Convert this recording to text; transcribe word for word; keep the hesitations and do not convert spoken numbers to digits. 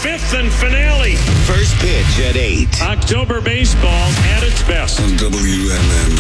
fifth and finale. First pitch at eight. October baseball at its best. On W M N.